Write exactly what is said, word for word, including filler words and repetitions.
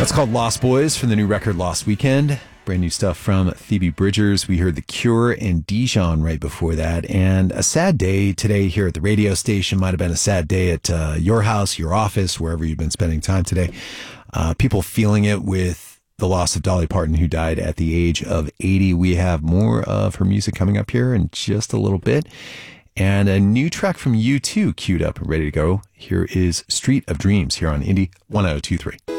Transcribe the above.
That's called Lost Boys from the new record Lost Weekend. Brand new stuff from Phoebe Bridgers. We heard The Cure and Dijon right before that. And a sad day today here at the radio station. Might have been a sad day at uh, your house, your office, wherever you've been spending time today. Uh, people feeling it with the loss of Dolly Parton, who died at the age of eighty. We have more of her music coming up here in just a little bit. And a new track from U two queued up and ready to go. Here is Street of Dreams here on Indie one oh two three.